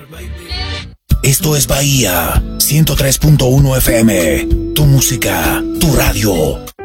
Esto es Bahía 103.1 FM. Tu música, tu radio.